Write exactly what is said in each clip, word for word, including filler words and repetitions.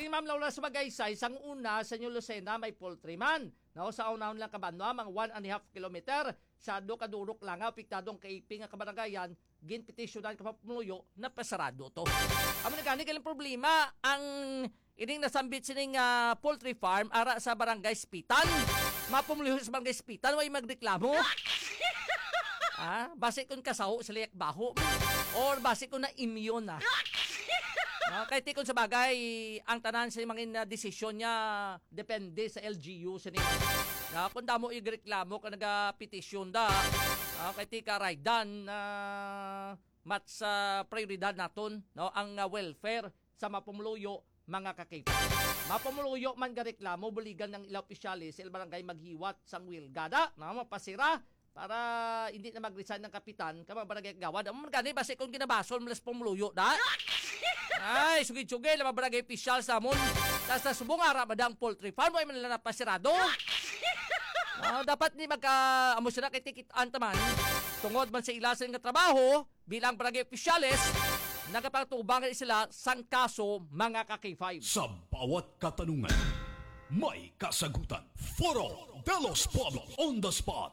Siling Ma'am Laura sa Magaysay, sang una sa New Lucena may poultry man. No, sa unahon lang kabanwa, mga one and a half kilometer. Sa do kadurok lang, piktadong kaiping nga kabaragayan, ginpetisyonan ka papumuyo na pasarado to. Amo na gani kaling problema, ang ining nasambit sining uh, poultry farm ara sa barangay Spitan. Mapumuliho sa barangay Spitan, way magreklamo. Ah, base kung kasaho sa liyak baho or base kung na immune na. No, kay tikon sa bagay, ang tanan sa mga uh, desisyon niya depende sa L G U sa nila. No, kung damo igreklamo ka naga-petisyon da, no, kay tika raydan na uh, mat sa prioridad naton, no, ang uh, welfare sa mapumuluyo mga kakita. Mapumuluyo man ga reklamo buligan ng ilang opisyalis sa barangay maghiwat sang wilgada, no, mapasira para hindi na mag-resign ng kapitan ka barangay gawad. Amo man gani base kung ginabasol malas pumuluyo da. Ay, sugid-sugid lang barangay official sa amon. Tas sa subong ara badang poultry farm ay man na pasirado. Uh, dapat ni magka amo sila kay tikitaan taman. Tungod man sa ilasan nga trabaho bilang barangay officials, nagapatubangan sila sang kaso mga ka-K five. Sa bawat katanungan, may kasagutan. Foro de los Pueblos on the spot.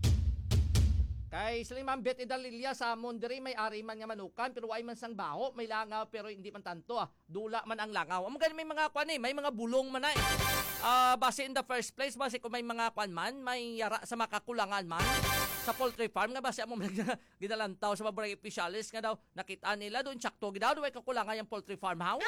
Kay Siling Ma'am Bet Idalilia sa Mondere may ari man nga manukan pero ay man sang baho, may langaw pero hindi man tanto ah. Dula man ang langaw. Amo gani may mga kwan eh, may mga bulong man na eh. Uh, base in the first place, base kung may mga kwan man, may yara sa makakulangan man sa poultry farm nga base amo ginalantaw sa barangay officials nga daw nakita nila doon sakto gidaw way kakulangan yung poultry farm how.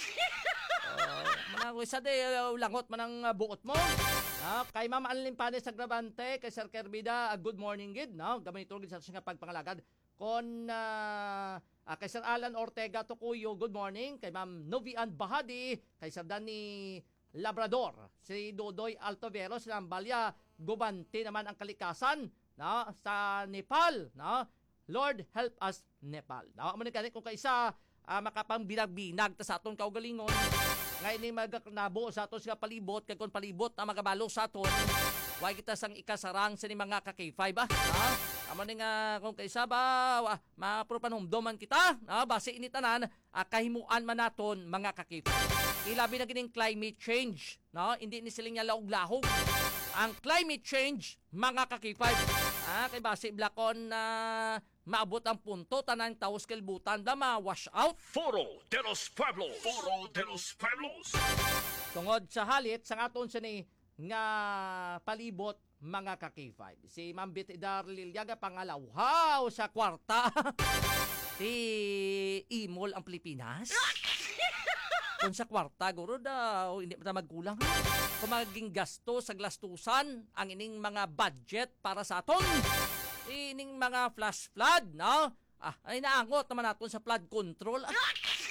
Uh, manang isa de uh, langot man ang uh, buot mo. Ah, kay Ma'am Anlin Panes sa Grabante, kay Sir Kerbida, uh, good morning gid, no? Gamay ito gid sa nga pagpangalagad. Kon uh, uh, kay Sir Alan Ortega Tokuyo, good morning. Kay Ma'am Novian Bahadi, kay Sir Danny Labrador, si Dodoy Altovero, si Lambalya, Gubante naman ang kalikasan, no? Sa Nepal, no? Lord help us Nepal. No, amo ni kanit kung kaisa uh, makapambinag-binag ta sa aton kaugalingon. Ngayon ni magkanabo sa aton sa palibot, kay kung palibot na magabalo sa aton, way kita sang ikasarang sa ni mga ka-K five ba? Ha? Amo ni nga kung kaisa ba, mapropanumdoman kita, ha? Base initanan, ah, kahimuan man naton mga ka-K five. Ilabi na gining climate change, no? Hindi ni siling niya laog-lahog. Ang climate change, mga ka-K five, ah, kay base blakon na uh, maabot ang punto, tanang taos kilbutan da ma-wash out. Foro de los Pueblos. Foro de los Pueblos. Tungod sa halit, sa aton sa ni nga palibot mga ka-K five. Si Ma'am Betty Darliliaga pangalawhaw sa kwarta. Ti imol ang Pilipinas. Kung sa kwarta, guro daw, hindi pa magkulang. Kung maging gasto sa glastusan, ang ining mga budget para sa aton. Ining mga flash flood, no? Ah, ay naangot naman natin sa flood control. Ah.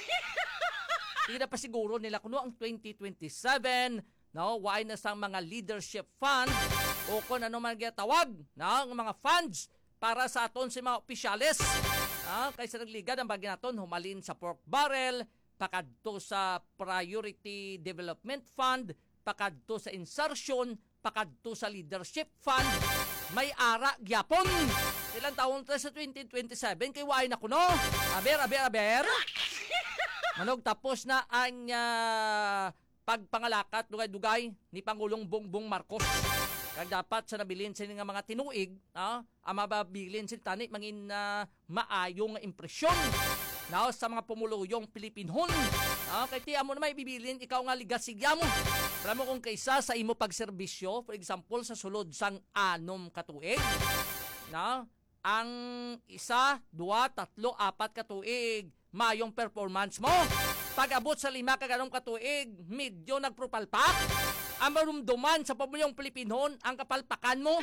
Hindi na pa siguro nila kuno ang twenty twenty-seven, no? Why na sang mga leadership fund o kung ano man ginatawag, no? Ang mga funds para sa aton si mga opisyales. Ah, kaysa nagligad ang bagay naton humalin sa pork barrel, pakadto sa priority development fund, pakadto sa insertion, pakadto sa leadership fund. May ara gyapon. Ilang taon tayo sa twenty twenty-seven kay waay na kuno. Aber, aber, aber. Manog tapos na ang uh, pagpangalakat dugay-dugay ni Pangulong Bongbong Marcos. Kag dapat sa nabilin sa nga mga tinuig, ah, ang mababilin sila tani mangin uh, maayong impresyon. Now, sa mga pumuluyong Pilipinhon, ah, kay tiya mo na may bibilin, ikaw nga ligasigya mo. Para mo kung kaysa sa imo pagserbisyo, for example, sa sulod sang anom katuig, na, ang isa, dua, tatlo, apat katuig, mayong performance mo. Pag-abot sa lima kaganong katuig, medyo nagpropalpak. Ang marumduman sa pamulong Pilipinhon, ang kapalpakan mo.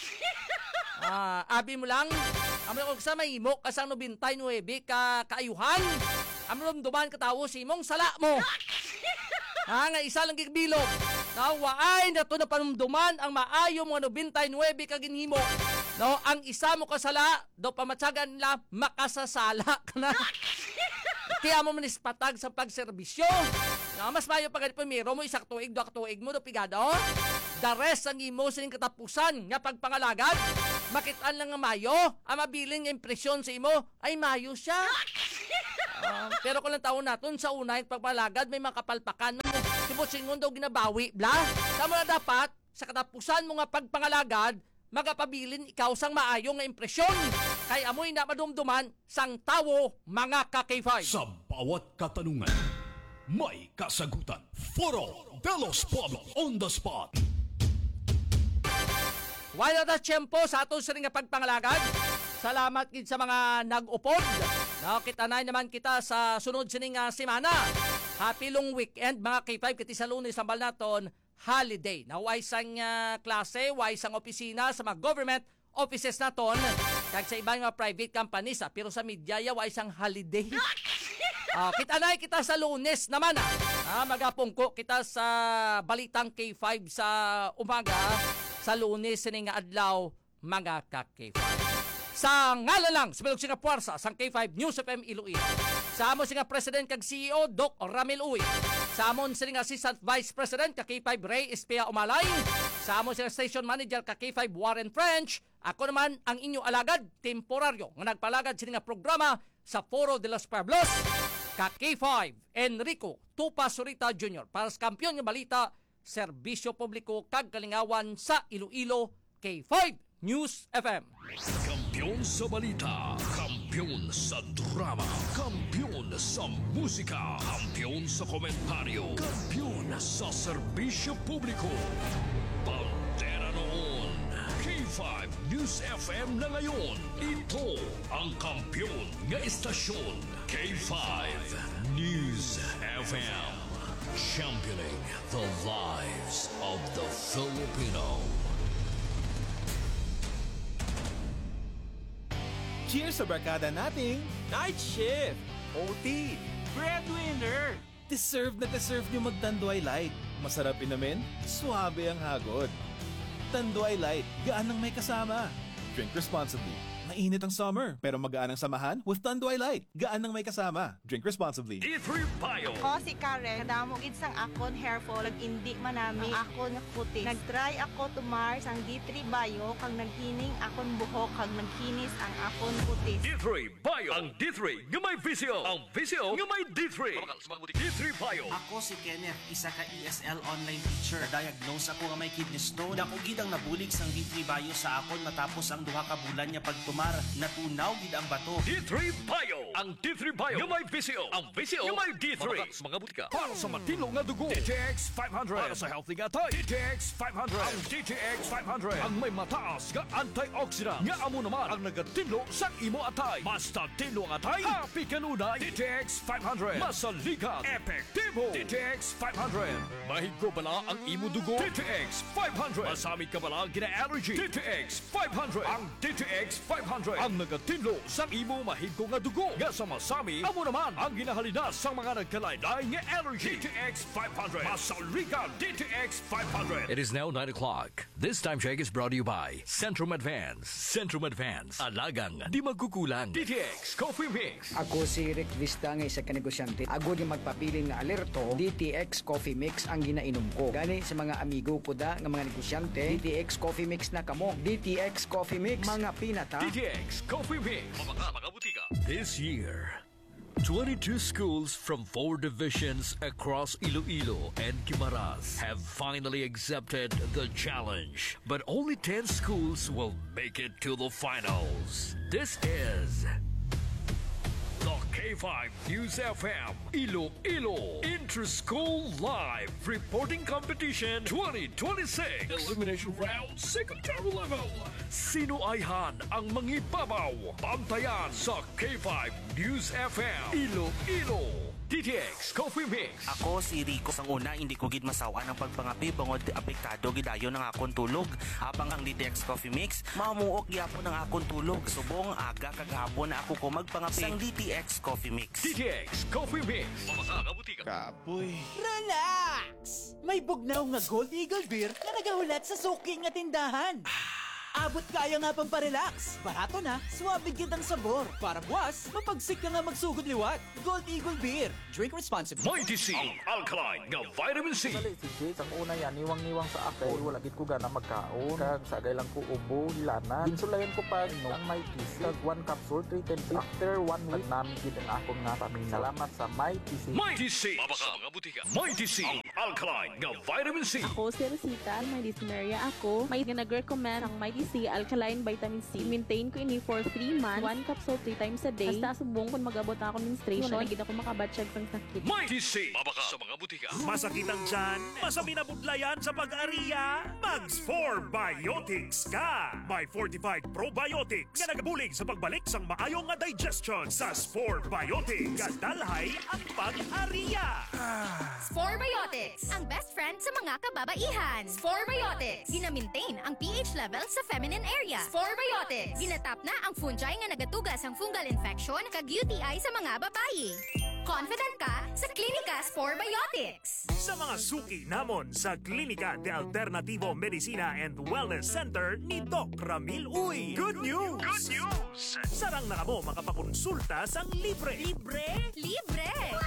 Ah, abi mo lang. Amo ko sa mahimo kasang nobintay nuebe ka kaayuhan. Amo duman ka tawo si imong sala mo. Ha nga isa lang gibilog. Nawaay na to na panumduman ang maayo mo nobintay nuebe ka ginhimo. No, ang isa mo kasala do pamatsagan nila makasasala ka na. Tiya mo manis patag sa pagserbisyo. No, mas mayo pag pamiro mo isak tuig do tuig mo do pigado. The rest ang imo sining katapusan nga pagpangalagad. Makitaan lang nga mayo, ang mabiling impresyon sa imo ay mayo siya. Uh, pero kung lang taon natin sa unay pagpalagad may makapalpakan mo. Tibot singon daw ginabawi, bla. Tama na dapat, sa katapusan mo nga pagpangalagad, magapabilin ikaw sang maayong nga impresyon. Kay amoy na madumduman sang tawo mga ka K five. Sa bawat katanungan, may kasagutan. Foro de los Pueblos on the spot. Wala na tiyempo sa aton sa nga pagpangalagad. Salamat gid sa mga nag-upod. Nakita na naman kita sa sunod sining nga semana. Happy long weekend mga K five kiti sa Lunes ang naton holiday. Naway sang uh, klase, way sang opisina sa mga government offices naton kag sa ibang mga private companies ah. Pero sa media ya way sang holiday. Uh, kita na kita sa Lunes naman ah. ah magapungko kita sa balitang K five sa umaga sa Lunes sining nga adlaw mga ka K five. Sa ngalan lang sa Bilog Singa Puwersa sang K five News F M Iloilo. Sa amon singa President kag C E O Doc Ramil Uy. Sa amon singa Assistant Vice President kag K five Ray Espea Umalay. Sa amon singa Station Manager kag K five Warren French. Ako naman ang inyo alagad temporaryo nga nagpalagad sining nga programa sa Foro de los Pueblos kag K five Enrico Tupa Surita Junior para sa kampiyon nga balita, serbisyo publiko kag kalingawan sa Iloilo. K five News F M. Kampiyon sa balita, kampiyon sa drama, kampiyon sa musika, kampiyon sa komentaryo, kampiyon sa serbisyo publiko. Bandera noon, K five News F M na ngayon. Ito ang kampiyon nga istasyon, K five News F M. Championing the lives of the Filipino. Cheers sa barkada nating Night shift! O T! Breadwinner! deserve na deserve nyo mag-Tanduay Light. Masarap inamin, suabe ang hagod. Tanduay Light, gaan ang may kasama. Drink responsibly. Mainit ang summer, pero magaan ang samahan with Tanduay Light. Gaan ang may kasama. Drink responsibly. D three Bio. Ako si Karen, kadamo gid sang akon hair fall, nag-indi man nami ang akon nga kutis. Nag-try ako tumar sang D three Bio, kag naghining akon buhok, kag nagkinis ang akon kutis. D three Bio. Ang D three nga may visyo. Ang visyo nga may D three. D three Bio. Ako si Kenneth, isa ka E S L online teacher. Diagnose ako nga may kidney stone. Dako gid ang nabulig sang D three Bio sa akon matapos ang duha ka bulan nga pagtumar. Natunaw gid ang bato. D three Bio. Ang D three Bio nga may visyo. Ang visyo nga may D three. Mga butika. Para sa matino nga dugo. D T X five hundred. Para sa healthy nga tay. D T X five hundred. Ang D T X five hundred. Ang may mataas nga antioxidant. Nga amo naman ang nagatilo sa imo atay. Basta tilo nga atay. Happy kanunay. D T X five hundred. Masaligan. Epektibo. D T X five hundred. Mahigo bala ang imo dugo. D T X five hundred. Masamit ka bala gina-allergy. D T X five hundred. Ang D T X five hundred. Ang nagatilo sa imo mahigo nga dugo. Nga sa masami, amo naman ang ginahalinas sa mga nagkalaylay nga allergy. D T X five hundred. Masaligan. D T X five hundred. It is now nine o'clock. This time check is brought to you by Centrum Advance. Centrum Advance. Alagang di magkukulang. D T X Coffee Mix. Ako si Rick Vista nga isa ka negosyante. Ako di magpapiling nga alerto, D T X Coffee Mix ang ginainom ko. Gani sa mga amigo ko da nga mga negosyante, D T X Coffee Mix na kamo. D T X Coffee Mix, mga pinata. D T X Coffee Mix. This year, twenty-two schools from four divisions across Iloilo and Guimaras have finally accepted the challenge. But only ten schools will make it to the finals. This is The K five News F M Iloilo Inter-School Live Reporting Competition twenty twenty-six Elimination Round Secondary Level. Sino ayhan ang mangibabaw? Bantayan sa K five News F M Iloilo. D T X Coffee Mix. Ako si Rico. Sang una, hindi ko gid masawa ng pagpangapi bangod apektado gidayon ng akon tulog. Habang ang D T X Coffee Mix, mamuok gyapon ng akon tulog. Subong aga kag hapon na ako ko magpangapi sang D T X Coffee Mix. D T X Coffee Mix. Kapoy. Relax! May bugnaw nga Gold Eagle Beer na nagahulat sa suki nga tindahan. Abot kaya nga pang parelax. Barato na, suwabe gid ang sabor. Para buwas, mapagsik ka nga magsugod liwat. Gold Eagle Beer. Drink responsibly. Mighty C. Ang alkaline nga vitamin C. Dali si Jake, ang una yan, niwang-niwang sa akin. Wala gid ko gana magkaon. Kag sagay lang ko ubo, hilana. Ginsulayan ko pa no, ang may T C. Kag one capsule, three ten p. After one week, namin gid ang akong nga pamilya. Salamat sa may T C. Mighty C. Mighty C. Ang Alkaline nga vitamin C. Ako si Rosita, may dysmenorrhea ako. May nag-recommend ang Mighty C Alkaline Vitamin C. Maintain ko ini for three months, one capsule three times a day. Hasta subong kung mag-abot na ako menstruation, na gid ako makabatsyag sang sakit. Mighty C. Mabaka sa mga butika. Masakit ang tiyan, masami na budlayan sa pag-ariya, Mags four Biotics ka! May fortified probiotics nga nagabulig sa pagbalik sang maayong nga digestion sa Spore Biotics. Kadalhay ang pag-ariya! Spore Biotics, ang best friend sa mga kababaihan. Spore Biotics, gina-maintain ang pH level sa feminine area. Spore Biotics, ginatap na ang fungi nga nagatugas ang fungal infection kag U T I sa mga babae. Confident ka sa Klinika Spore Biotics. Sa mga suki namon sa Klinika de Alternativo Medicina and Wellness Center ni Doc Ramil Uy. Good news! Good news! Sarang na kamo makapakonsulta sang libre. Libre? Libre!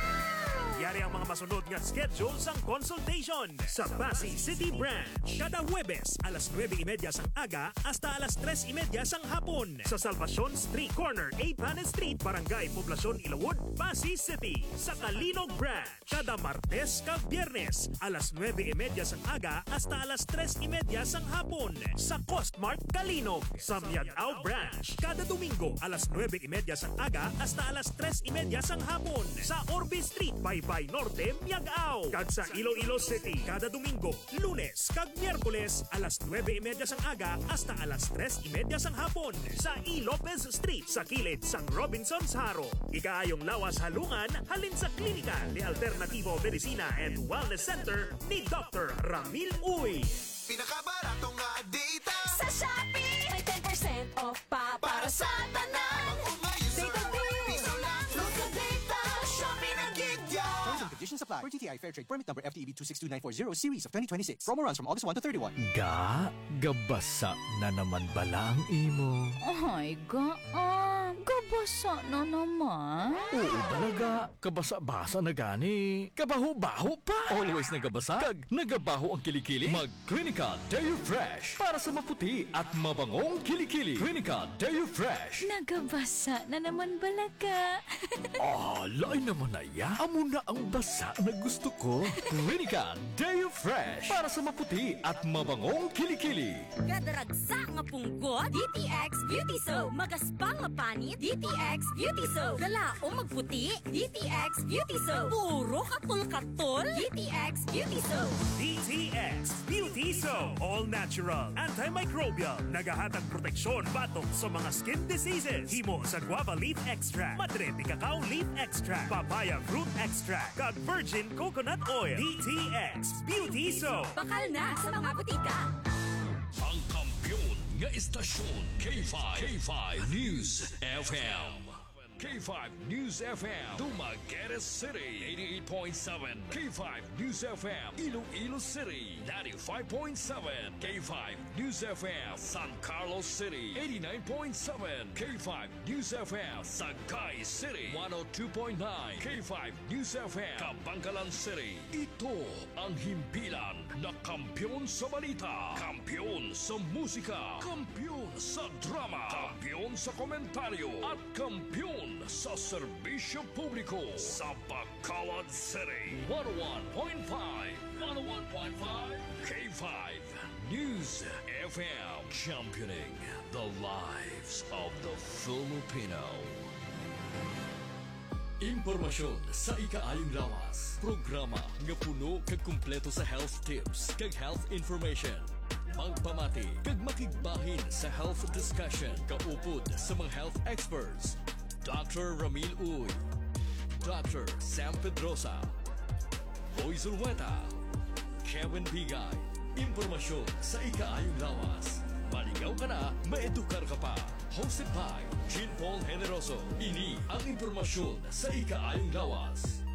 Yari ang mga masunod nga schedule sang consultation sa Pasig City Branch. Kada Huwebes, alas nueve y media sang aga hasta alas tres y media sang hapon. Sa Salvacion Street Corner, A. Panes Street, Barangay Poblacion, Ilawod, Pasig City. Sa Kalinog Branch, kada Martes kag Biyernes, alas nueve y media sang aga hasta alas tres y media sang hapon. Sa Costmart Kalinog. Sa Miagao Branch, kada Domingo, alas nueve y media sang aga hasta alas tres y media sang hapon. Sa Orbe Street, Baybay Norte, Miagao. Kag sa Iloilo City, kada Domingo, Lunes kag Miyerkules, alas nueve y media sang aga hasta alas tres y media sang hapon. Sa E. Lopez Street, sa kilid sang Robinson's Haro. Ikaayong lawas halungan, halin sa Klinika de Alternativo Medicina and Wellness Center ni Doctor Ramil Uy. Pinakabarato nga data Sa Shopee, may ten percent off pa para sa tanan. Data piso lang, load ka data, Shopee na gidya. Terms and conditions apply. Per T T I Fair Trade Permit Number F T E B two six two nine four zero Series of twenty twenty-six. Promo runs from August first to thirty-one. Ga, gabasa na naman bala ang imo. Ay, gaan. Gabasa na naman. Oo talaga, kabasa-basa na gani. Kabaho-baho pa. Always nagabasa. Kag nagabaho ang kilikili. Mag Clinica Deo Fresh para sa maputi at mabangong kilikili. Clinica Deo Fresh. Nagabasa na naman balaga. Ah, lain naman na ya. Amo na ang basa na gusto ko. Clinica Deo Fresh para sa maputi at mabangong kilikili. Gadaragsa nga punggot, D T X Beauty Soap. Magaspang nga panit, D T X Beauty Soap. Galaong magputi, D T X Beauty Soap. Puro katul-katul, D T X Beauty Soap. D T X Beauty Soap. All natural, antimicrobial, nagahatag proteksyon batok sa mga skin diseases. Himo sa guava leaf extract, madre de cacao leaf extract, papaya fruit extract, kag virgin coconut oil. D T X Beauty Soap. Bakal na sa mga butika. Ang kampiyon nga istasyon K five K five News F M. K five News F M Dumaguete City eighty-eight point seven. K five News F M Iloilo City ninety-five point seven. K five News F M San Carlos City eighty-nine point seven. K five News F M Sagay City one oh two point nine. K five News F M Kabangkalan City. Ito ang himpilan na kampiyon sa balita, kampiyon sa musika, kampiyon sa drama, kampiyon sa komentaryo, at kampiyon sa serbisyo publiko sa Bacolod City. one oh one point five one oh one point five K five News F M, championing the lives of the Filipino. Impormasyon sa ikaayong lawas. Programa nga puno kag kumpleto sa health tips kag health information. Magpamati kag makigbahin sa health discussion kaupod sa mga health experts. Doctor Ramil Uy, Doctor Sam Pedrosa, Boy Zulueta, Kevin Bigay. Impormasyon sa ikaayong lawas. Maligaw ka na, maedukar ka pa. Hosted by Jean Paul Generoso. Ini ang impormasyon sa ikaayong lawas.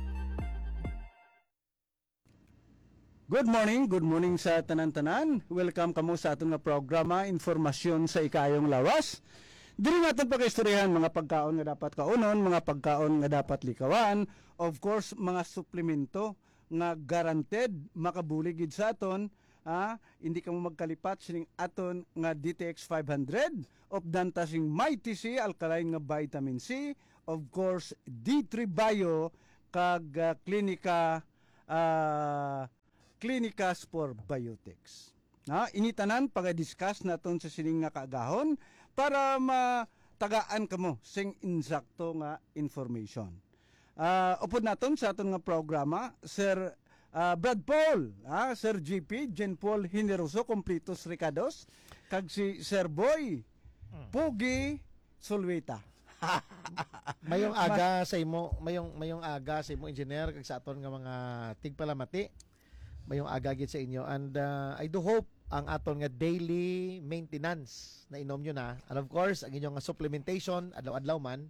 Good morning, good morning sa tanan-tanan. Welcome kamo sa atong nga programa Informasyon sa Ikaayong Lawas. Dili natin pag-istoryahan mga pagkaon nga dapat kaunon, mga pagkaon nga dapat likawan, of course mga suplemento nga guaranteed makabulig gid sa aton, ah, hindi ka mo magkalipat sining aton nga D T X five hundred of dantasing Mighty C alkaline nga vitamin C, of course D three Bio kag uh, Klinika uh, Clinicas for Biotics. Na initanan paga-discuss naton sa sining nga kaagahon para matagaan kamo sing insakto nga information. Uh, upod naton sa aton nga programa Sir uh, Brad Paul, ah, Sir G P Jen Paul Hineroso Completos Ricados kag si Sir Boy Pugi Solweta. Mayong aga sa imo, mayong mayong aga sa imo engineer kag sa aton nga mga tigpalamati. Mayong aga gid sa inyo and uh, I do hope ang aton nga daily maintenance na inom nyo na, and of course ang inyong nga supplementation adlaw-adlaw man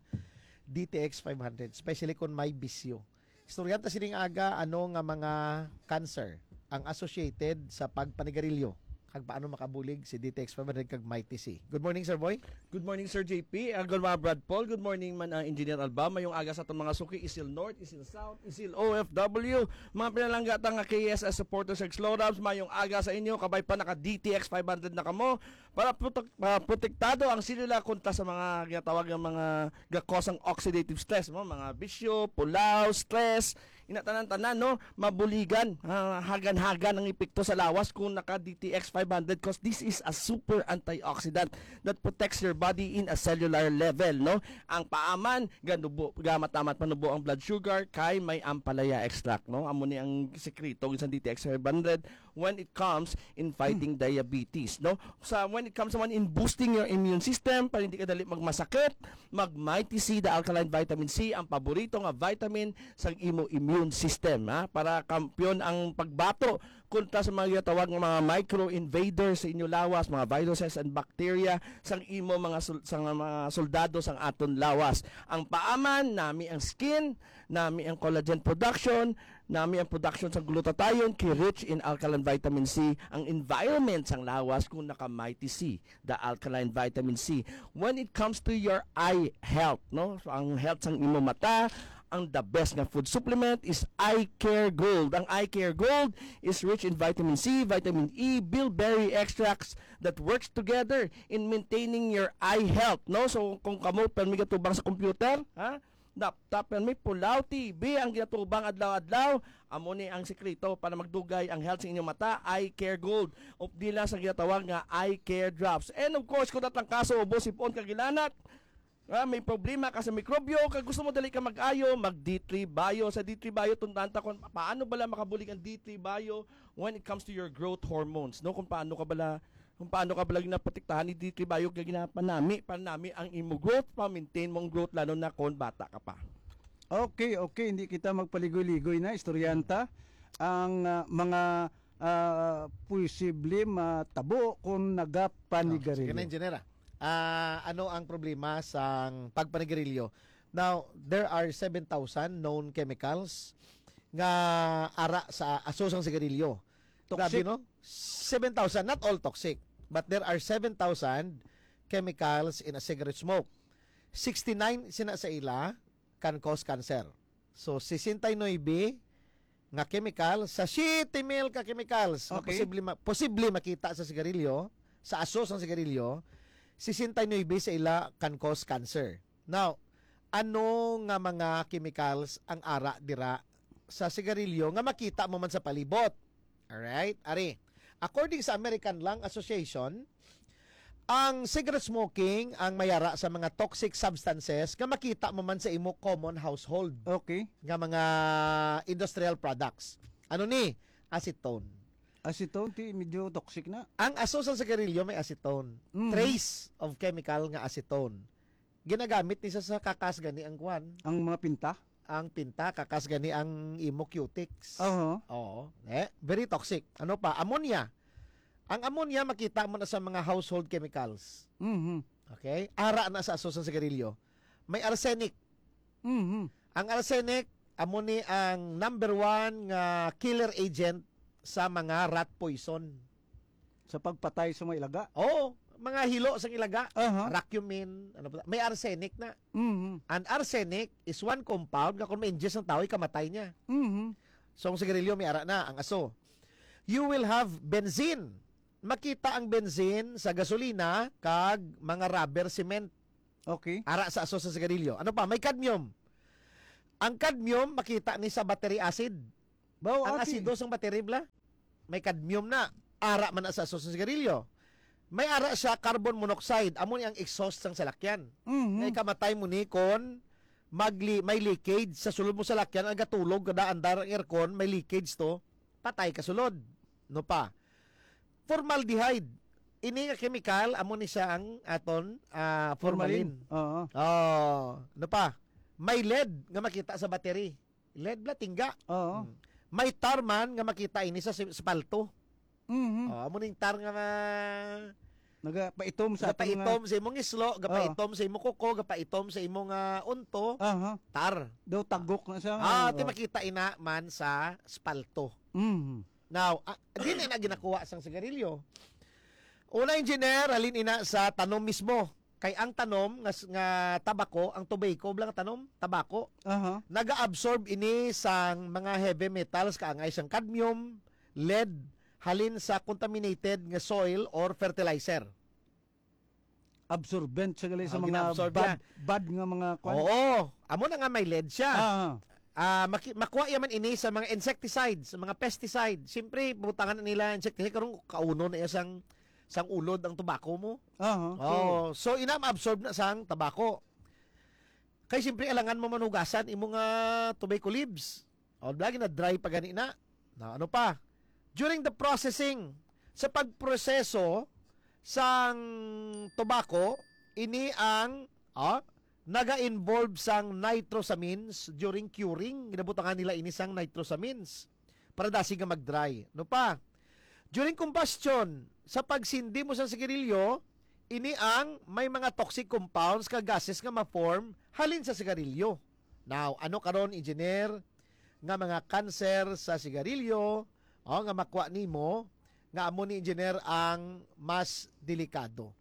D T X five hundred, especially kung may bisyo. Istoryanta sining aga ano nga mga cancer ang associated sa pagpanigarilyo kag paano makabulig si D T X five hundred kag Mighty C. Good morning, Sir Boy. Good morning, Sir J P. Ang uh, Brad Paul. Good morning man, uh, Engineer Alba. Mayong aga sa itong mga suki, Isil North, Isil South, Isil O F W. Mga pinalanggatang nga K S S supporters sa Slowdowns. Mayong aga sa inyo. Kabay pa naka D T X five hundred na kamo. Para protek, uh, protektado ang silila kontra sa mga ginatawag ng mga gakosang oxidative stress. Mo, mga bisyo, pulaw, stress. Inatanan-tanan, no? Mabuligan, uh, hagan-hagan ang epekto sa lawas kung naka D T X five hundred because this is a super antioxidant that protects your body in a cellular level, no? Ang paaman, ganubo, gamatamat manubo ang blood sugar kay may ampalaya extract, no? Amo ni ang sekreto sa D T X five hundred when it comes in fighting hmm. diabetes, no? Sa when it comes naman in boosting your immune system para hindi ka dali magmasakit, mag Mighty C, the alkaline vitamin C, ang paborito nga vitamin sa imo immune system, ha? Para kampiyon ang pagbato kontra sa mga tawag ng mga micro-invaders sa inyo lawas, mga viruses and bacteria sang imo mga sul- sang mga soldado sang aton lawas. Ang paaman, nami ang skin, nami ang collagen production, nami ang production sang glutathione, kay rich in alkaline vitamin C, ang environment sang lawas kung naka Mighty C, the alkaline vitamin C. When it comes to your eye health, no? So, ang health sang imo mata, ang the best nga food supplement is Eye Care Gold. Ang Eye Care Gold is rich in vitamin C, vitamin E, bilberry extracts that works together in maintaining your eye health, no? So kung kamo pa mi gatubang sa computer, ha? Laptop yan may pulaw T V ang ginatubang adlaw-adlaw, amo ni ang sekreto para magdugay ang health sa inyong mata, Eye Care Gold. Of dila sa ginatawag nga Eye Care Drops. And of course, kung datang kaso ubos ipon kagilanat, ah, may problema ka sa mikrobyo, kag gusto mo dali ka mag-ayo, mag D three Bio. Sa D three Bio, tundanta kung paano bala makabulig ang D three Bio when it comes to your growth hormones, no? Kung paano ka bala, kung paano ka bala ginaprotektahan ni D three Bio, kag ginapanami, panami ang imo growth, pa-maintain mong growth, lalo na kung bata ka pa. Okay, okay, hindi kita magpaligoy-ligoy na, istoryanta. Ang uh, mga uh, posible matabo kung nagapanigarilyo. Sige na, engineer. Uh, ano ang problema sa pagpanigarilyo? Now, there are seven thousand known chemicals nga ara sa asosang sigarilyo. Toxic? Grabe, no? seven thousand, not all toxic, but there are seven thousand chemicals in a cigarette smoke. sixty-nine sina sa ila can cause cancer. So, sixty-nine nga chemical sa fifty mil ka chemicals okay. na posible, ma- posible makita sa sigarilyo, sa asosang sigarilyo, sixty-nine sa ila can cause cancer. Now, ano nga mga chemicals ang ara dira sa sigarilyo nga makita mo man sa palibot? Alright? Ari, according sa American Lung Association, ang cigarette smoking ang mayara sa mga toxic substances nga makita mo man sa imo common household. Okay. Nga mga industrial products. Ano ni? Acetone. Acetone, ti medyo toxic na. Ang aso sa sigarilyo may acetone. Mm-hmm. Trace of chemical nga acetone. Ginagamit ni sa kakas gani ang kwan. Ang mga pinta? Ang pinta, kakas gani ang imo cutics. Uh-huh. Oo. Eh, very toxic. Ano pa? Ammonia. Ang ammonia makita mo na sa mga household chemicals. Mm-hmm. Okay? Ara na sa aso sa sigarilyo. May arsenic. Mm-hmm. Ang arsenic, amo ni ang number one nga killer agent sa mga rat poison. Sa pagpatay sa mga ilaga? Oo, mga hilo sa ilaga. Uh-huh. Racumin, ano ba? May arsenic na. Mm-hmm. And arsenic is one compound na kung ma-ingest ng tao, ikamatay niya. Mm-hmm. So, ang sigarilyo may ara na, ang aso. You will have benzene. Makita ang benzene sa gasolina kag mga rubber cement. Okay. Ara sa aso sa sigarilyo. Ano pa? May cadmium. Ang cadmium, makita ni sa battery acid. Bao, ang ati. asido sang battery bla. may cadmium na. Ara man na sa exhaust ng sigarilyo. May ara siya carbon monoxide. Amo ni ang exhaust ng salakyan. Mhm. Ngay kamatay mo ni kon magli may leakage sa sulod mo sa salakyan ang gatulog kada andar ang aircon may leakage to patay ka sulod. No pa. Formaldehyde. Ini nga chemical amo ni siya ang aton ah, formalin. Oo. Oh, ano pa? May lead nga makita sa battery. Lead bla tingga. Oo. Hmm. May tar man nga makita ini sa spalto. Mhm. Oh, amo ning tar nga ma- nagapaitom sa atong gapaitom sa imong islo, gapaitom sa imong kuko, gapaitom sa imong uh, unto. Aha. Tar. Daw tagok na siya. Ah, Oo. ti makita ina man sa spalto. Mhm. Now, ah, di na ina ginakuha sang sigarilyo. Una engineer halin ina sa tanom mismo. Kay ang tanom nga, nga tabako, ang tobacco blang tanom, tabako. Aha. Naga-absorb ini sang mga heavy metals kaangay sang cadmium, lead, halin sa contaminated nga soil or fertilizer. Absorbent siya gali sa Ah, mga gina-absorb bad, niya. bad nga mga kwan. Oo, amo na nga may lead siya. Ah. Ah, maki- makuha yaman ini sa mga insecticides, sa mga pesticide. Siyempre, butangan na nila insecticide karon kauno na iya sang sang ulod ang tobacco mo. Aha. Oh, so inam-absorb na sang tabako. Kay siyempre alangan mo manugasan imong uh, tobacco leaves. O lagi na dry pa gani na. Na ano pa? During the processing, sa pagproseso sang tobacco, ini ang ah, naga-involve sang nitrosamines during curing. Ginabutangan nila ini sang nitrosamines para dasi nga mag-dry. No pa? During combustion, sa pagsindi mo sa sigarilyo, ini ang may mga toxic compounds ka gases nga ma-form halin sa sigarilyo. Now, ano karon engineer nga mga cancer sa sigarilyo o nga makuha nimo nga amo ni engineer ang mas delikado.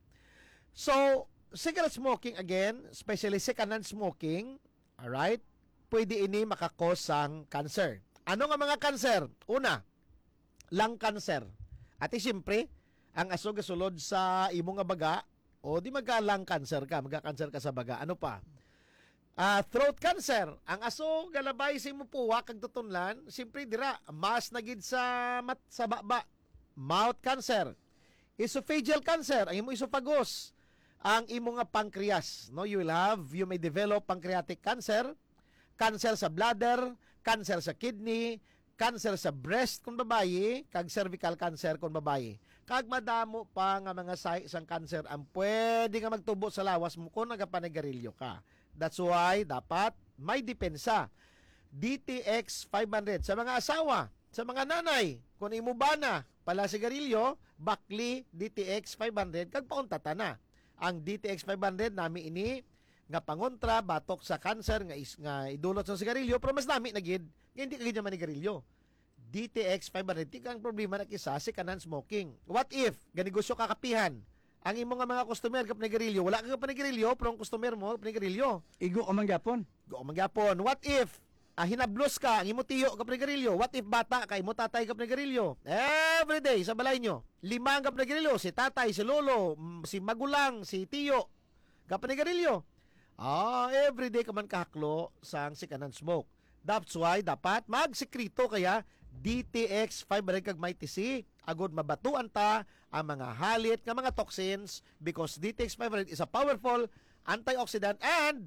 So, cigarette smoking again, especially second-hand smoking, alright, pwede ini makakos sang cancer. Ano nga mga cancer? Una, lung cancer. At siyempre, ang aso gasulod sa imo nga baga, o di magka-lung cancer ka, magka-cancer ka sa baga. Ano pa? Uh, throat cancer. Ang aso galabay sa imo puwa kag tutunlan, siyempre dira mas nagid sa mat sa baba. Mouth cancer. Esophageal cancer, ang imo esophagus. Ang imo nga pancreas, no, you will have, you may develop pancreatic cancer, cancer sa bladder, cancer sa kidney, cancer sa breast kung babayi, kag cervical cancer kung babayi. Kag madamo pa nga mga signs sang cancer ang pwede nga magtubo sa lawas mo kung nagapanigarilyo ka. That's why dapat may depensa. D T X five hundred sa mga asawa, sa mga nanay, kung imo bana pala sigarilyo, bakli D T X five hundred kag pauntata na. Ang D T X five hundred nami ini nga pangontra batok sa cancer nga is, nga idulot sa sigarilyo pero mas nami na gid nga hindi kagid naman nigarilyo. D T X five hundred tika ang problema na kisa si kanan smoking. What if ganegosyo kakapihan ang imo nga mga customer kap nigarilyo wala ka panigarilyo pero ang customer mo panigarilyo igo ka man gyapon. Go man gyapon. What if ah, hinablos ka ang imo tiyo kap nigarilyo? What if bata ka imo tatay kap nigarilyo? Every day sa balay nyo lima ang kap nigarilyo, si tatay, si lolo, si magulang, si tiyo kap nigarilyo. Ah, everyday ka man kahaklo sang sikanan smoke. That's why dapat magsekrito kaya D T X five hundred kag may T C agod mabatuan ta ang mga halit nga mga toxins because D T X five hundred is a powerful antioxidant and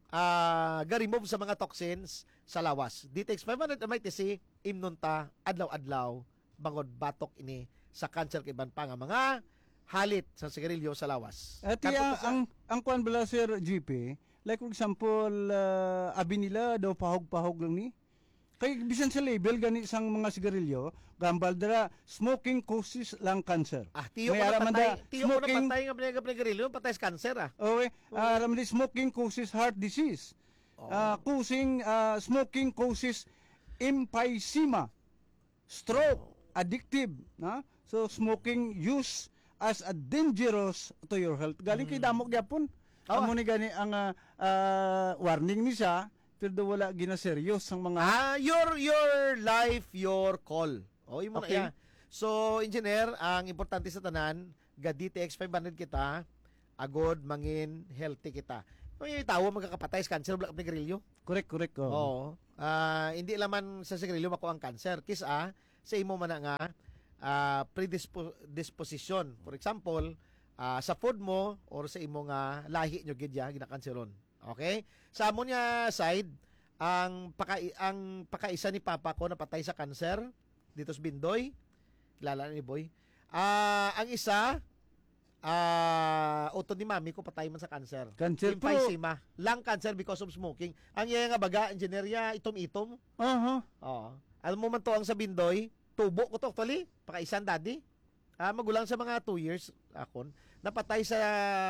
uh, ga-remove sa mga toxins sa lawas. D T X five hundred kag may T C imnon ta adlaw-adlaw bangod batok ini sa cancer kay iban pa nga mga halit sa sigarilyo sa lawas. At iya, ang ang kwan bala sir G P, like for example, uh, abi nila daw pahog-pahog lang ni. Kay bisan sa label gani sang mga sigarilyo, gambal dira smoking causes lung cancer. Ah, tiyo May ko na araman patay, da, tiyo ko na patay nga pinag sigarilyo, patay sa cancer ah. Okay, uh, araman di smoking causes heart disease. Oh. Uh, causing uh, smoking causes emphysema, stroke, addictive, na? So smoking use as a dangerous to your health. Galing kay damo gyapon. Oh. Amo ni gani ang uh, uh, warning ni siya pero wala gina serious ang mga ah your your life your call. Oh, imo Okay. na ya. So engineer, ang importante sa tanan, ga D T X five hundred kita, agod mangin healthy kita. May tawo magkakapatay sa cancer wala ka nigarilyo. Correct, correct. Oh. Oo. Ah, hindi laman sa sigarilyo makuha ang cancer. Kisa sa imo man na nga uh, predisposition. For example, uh, sa food mo or sa imong uh, lahi nyo gid ya ginakanseron. Okay? Sa amon nga side, ang paka ang pakaisa ni papa ko napatay sa cancer dito sa Bindoy. Kilala ni Boy. Ah, uh, ang isa ah uh, utod ni mami ko patay man sa cancer. Cancer po. Emphysema. Lung cancer because of smoking. Ang iya nga baga engineerya itom-itom. Uh-huh. Oo. Alam mo man to ang sa Bindoy, tubo ko to actually, pakaisan daddy. Ah, magulang sa mga two years akon. Napatay sa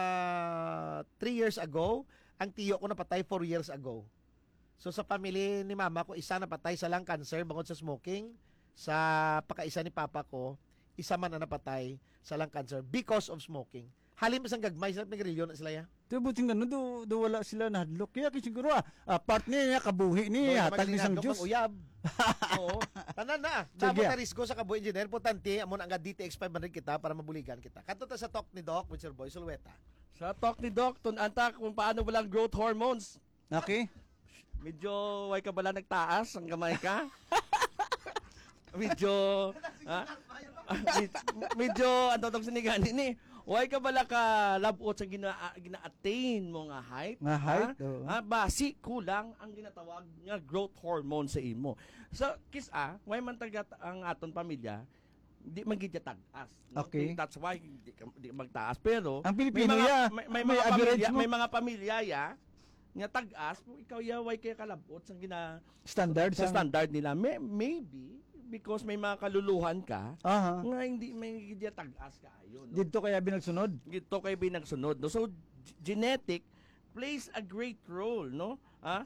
three years ago. Ang tiyo ko napatay four years ago. So sa family ni mama ko, isa napatay sa lung cancer bangod sa smoking. Sa pakaisa ni papa ko, isa man na napatay sa lung cancer because of smoking. Halim sa gagmay sa nagrilyo na sila ya. Pero buting gano'n, do, do wala sila nahadlok. Kaya kasi siguro, ah, ah, part niya, kabuhi ni, hatag ni sang Diyos. Uyab. Oo. Tanan na. Damo na risgo sa kabuhi engineer. Importante, amon ang D T X five hundred kita para mabuligan kita. Kanto ta sa talk ni Doc with Sir Boy Sulweta. Sa talk ni Doc, tunanta kung paano walang growth hormones. Okay. Medyo, way ka bala nagtaas, ang gamay ka. medyo, ha? medyo, medyo, ano itong sinigani ni, way ka bala ka labot sa gina, gina-attain mo nga height. Nga height, ha? oo. Ha? Basi, kulang ang ginatawag nga growth hormone sa imo. So, kisa, way man tagat ang aton pamilya, di magigya tag-as. No? Okay. That's why di, di magtaas. Pero, ang Pilipino may mga, ya, may, may, may mga average pamilya, mo. may mga pamilya ya, nga tag-as, ikaw ya, way kaya kalabot sa gina, standard, sa sang... standard nila. May, maybe, because may mga kaluluhan ka, Aha. nga hindi may gidya tag-as ka ayon. No? Dito kaya binagsunod? Dito kaya binagsunod. No? So, g- genetic plays a great role, no? Ah,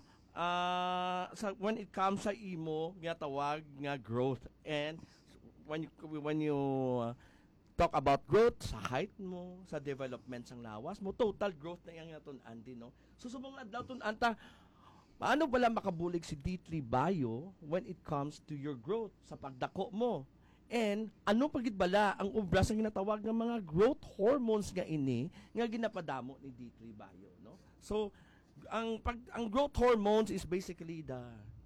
uh, sa, when it comes sa imo, nga tawag nga growth. And when you, when you uh, talk about growth, sa height mo, sa development sang lawas mo, total growth na yung natun-an din, no? Susubong adlaw tun-anta, paano pala makabulig si D three Bio when it comes to your growth sa pagdako mo? And ano pagid bala ang obra sa ginatawag ng mga growth hormones nga ini nga ginapadamo ni D three Bio, no? So ang pag ang growth hormones is basically the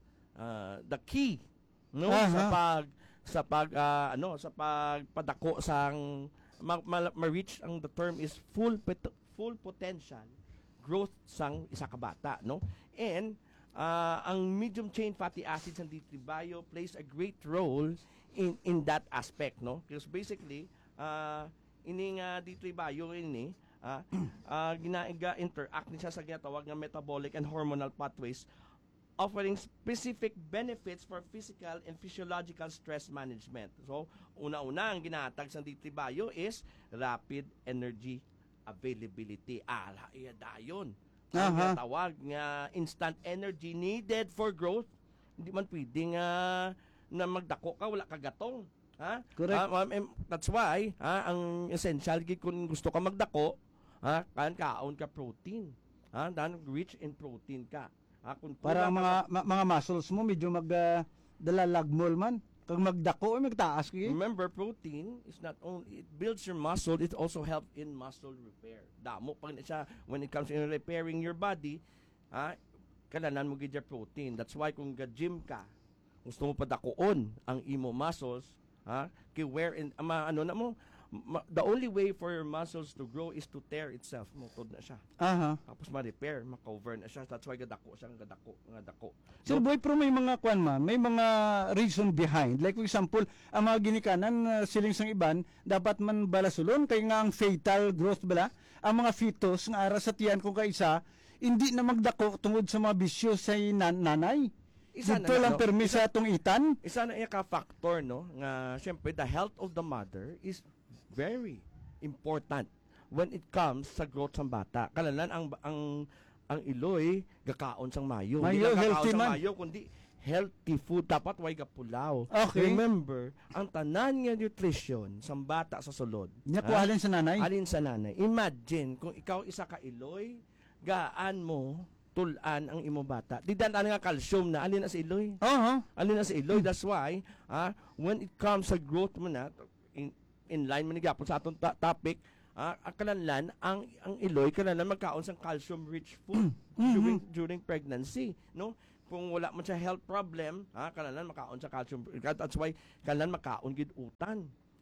uh, the key, no, Uh-huh. sa pag sa pag uh, ano sa pagpadako sang ma- ma- ma-reach ang the term is full pet- full potential growth sang isa ka bata, no? And uh, ang medium chain fatty acids ng D three Bio plays a great role in in that aspect, no? Because basically uh, ini nga D three Bio ini uh, uh, ginaiga interact ni siya sa ginatawag nga metabolic and hormonal pathways, offering specific benefits for physical and physiological stress management. So, una-una ang ginatag sa D three Bio is rapid energy availability. Ala, iya dayon. Ang Aha. tawag nga instant energy needed for growth. Hindi man pwedeng uh, na magdako ka, wala ka gatong. Ha? Correct. Ah, um, em, that's why, ha, ang essential gid kung gusto ka magdako, ha, kan kaon ka protein. Ha, dan rich in protein ka. Ha, kung Para kulang ka mga ma- mga muscles mo medyo mag uh, dalalagmol man. Kag magdako, ay magtaas kaya. Remember, protein is not only, it builds your muscle, it also helps in muscle repair. Damo pag na siya, when it comes in repairing your body, ha, kailangan mo gid your protein. That's why kung ga-gym ka, gusto mo padakuon ang imo muscles, ha, kay wear in, ama, ano na mo, ma, the only way for your muscles to grow is to tear itself. Mutod na siya. Aha. Tapos ma-repair, ma-cover na siya. That's why gadako siya, gadako, gadako. Sir Boy, pero may mga kwan man, may mga reason behind. Like for example, ang mga ginikanan, uh, siling sang iban, dapat man balasulon, kaya nga ang fatal growth bala, ang mga fetus nga ara sa tiyan kung kaisa, hindi na magdako tungod sa mga bisyo sa nan- nanay. Isa Dito na, lang no? permis sa atong itan. Isa na iya ka factor, no, nga syempre the health of the mother is very important when it comes sa growth sang bata. Kalanan ang ang ang iloy gakaon sang mayo. Mayo, Hindi lang gakaon healthy sang man. mayo kundi healthy food dapat way gapulaw. Okay. Remember, ang tanan nga nutrition sang bata sa sulod. Nya ko ha? halin sa nanay. Alin sa nanay. Imagine kung ikaw isa ka iloy, gaan mo tulan ang imo bata. Di dan nga calcium na alin na sa iloy. Uh-huh. Alin na sa iloy. That's why, ah, when it comes sa growth mo na, in, in line man gapon sa atong ta- topic, ah, akalanlan ang ang iloy kanalan magkaon sang calcium rich food during during pregnancy, no? Kung wala man siya health problem, ha, kanalan makaon sa calcium. That's why kanalan makaon gid utan.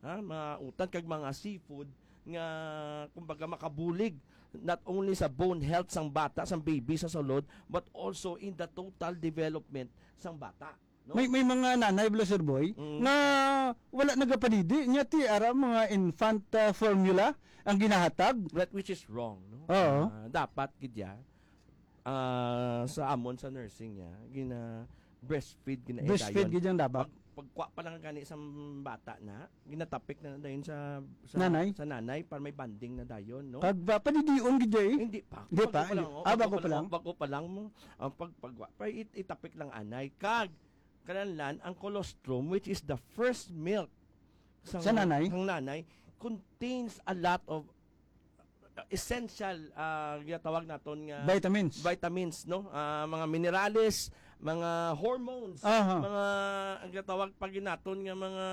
ha, mga utan kag mga seafood nga kumbaga makabulig not only sa bone health sang bata, sang baby sa sulod, but also in the total development sang bata. No? May may mga nanay blo sir boy Mm. nga wala nagapanidi nya ti ara mga infant uh, formula ang ginahatag. That which is wrong, no? Oo. Ah, dapat gidya ah, sa amon sa nursing niya gina breastfeed gina Breastfeed gid yung dapat. Pagkwa pa lang gani sa bata na ginatapik na dayon sa, sa Nanay? sa nanay para may banding na dayon, no? Kag ba panidion gid eh. Hindi pa. Hindi pa. Bago lang, oh. Ah, bago pa lang. Bago pa lang mo ang pag pagwa. Pa it, itapik lang anay kag kananlan ang colostrum which is the first milk Sa nanay? Ang nanay contains a lot of uh, essential uh, ginatawag naton nga Vitamins. vitamins, no? Ah, mga minerales, mga hormones, Aha. mga ang ginatawag pag naton nga mga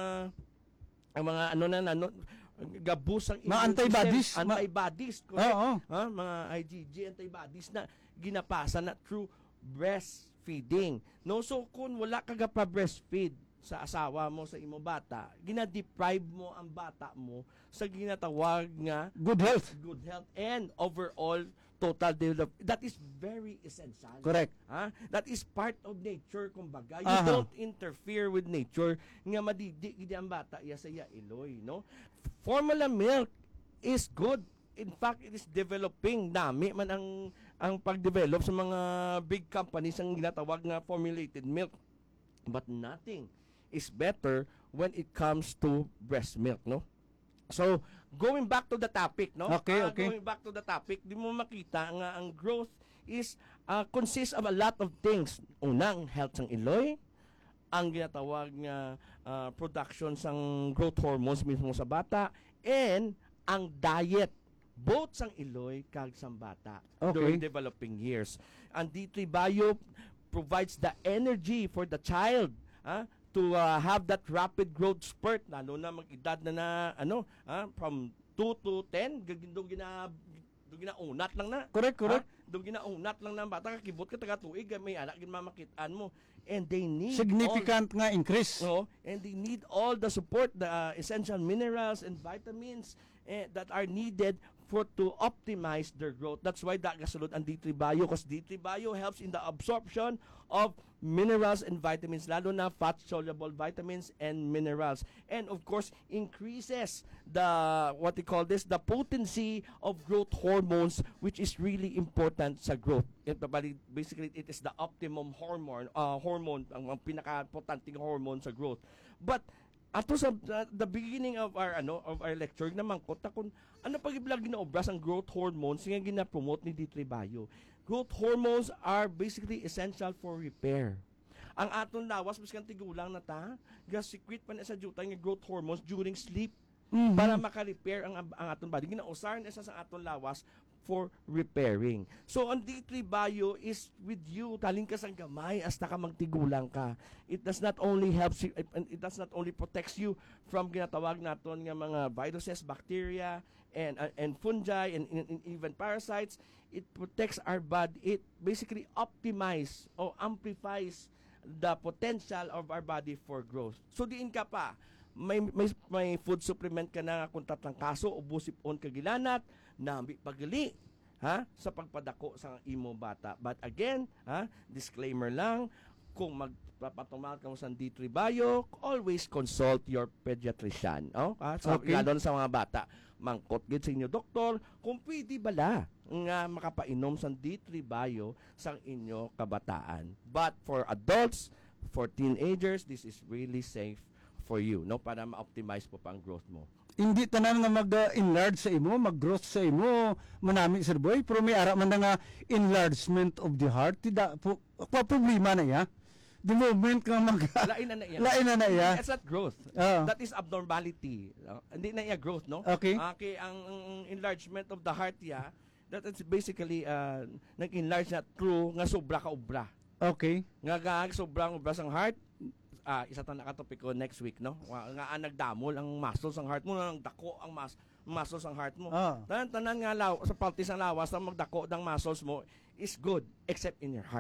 ang mga ano na ano gabusang Mga immune antibodies. system, Ma- antibodies, correct? Oo. Ha? Mga I G G antibodies na ginapasa na through breastfeeding. No, so kung wala ka pa breastfeed sa asawa mo sa imo bata, gina-deprive mo ang bata mo sa ginatawag nga Good health. good health and overall total development. That is very essential. Correct. Ha? That is part of nature, kumbaga. You Aha. don't interfere with nature nga madidi gidi ang bata iya sa iya iloy, no? Formula milk is good. In fact, it is developing. Dami man ang ang pag-develop sa mga big companies ang ginatawag nga formulated milk. But nothing is better when it comes to breast milk, no? So, going back to the topic, no? Okay, Ah, okay. Going back to the topic, di mo makita nga ang growth is uh, consists of a lot of things. Unang, health sang iloy, ang ginatawag nga uh, production sang growth hormones mismo sa bata, and ang diet both sang iloy kag sang bata Okay. during developing years. Ang D three Bio provides the energy for the child, ah, to uh, have that rapid growth spurt, lalo na mag-edad na na ano, ah, from two to ten, do gina do ginaunat lang na. Correct, correct. Ah, do ginaunat lang na bata, kakibot ka taga tuig, may anak gid mamakitaan mo. And they need Significant nga increase. all, no, and they need all the support, the uh, essential minerals and vitamins eh, that are needed for to optimize their growth. That's why dagasulod ang D three Bio, because D three Bio helps in the absorption of minerals and vitamins, lalo na fat-soluble vitamins and minerals. And of course, increases the, what we call this, the potency of growth hormones, which is really important sa growth. It, basically, it is the optimum hormone, uh, hormone, ang, ang pinaka-importanting hormone sa growth. But ato sa uh, the beginning of our ano of our lecture naman ko ta kun ano pag iblag ginaobras ang growth hormones nga gina-promote ni D three Bio. Growth hormones are basically essential for repair. Ang aton lawas biskan tigulang na ta, ga-secrete pa na sa jutay nga growth hormones during sleep Mhm. para maka-repair ang ang aton body. Ginausar na sa sa aton lawas for repairing. So ang D three Bio is with you, taling ka sang gamay hasta ka magtigulang ka. It does not only helps you, it does not only protects you from ginatawag naton nga mga viruses, bacteria, and uh, and fungi and, and, and even parasites. It protects our body. It basically optimize or amplifies the potential of our body for growth. So diin ka pa may may, may food supplement ka na kung tatang kaso o busipon kagilanat nambi pagali ha sa pagpadako sa imo bata. But again, ha, disclaimer lang, kung magpapatumal ka mo sa D three Bio, always consult your pediatrician, oh, ha, sa, Okay. lalo na sa mga bata. Mangkot gid sa inyo doktor kung pwede bala nga makapainom sa D three Bio sa inyo kabataan. But for adults, for teenagers, this is really safe for you, no, para ma-optimize po pa ang growth mo. Hindi tanan nga mag-enlarge sa imo, mag-growth sa imo, manami sir boy, pero may ara man na nga enlargement of the heart, tida po, pa problema na ya. The moment nga mag Lain na na iya. Lain na na iya. That's not growth. Oo. That is abnormality. No? Hindi na iya growth, no? Okay. Okay, ang, ang enlargement of the heart ya, that is basically uh, nag-enlarge na through nga sobra ka obra. Okay. Nga ga sobrang obra sang heart, ah, isa ta nakatopic ko next week, no? Wa- Nga ah, nagdamol ang muscles ang heart mo, nang dako ang mas muscles ang heart mo. Ah. Tanan tanan nga law sa paltis ang lawas na magdako ng muscles mo is good except in your heart.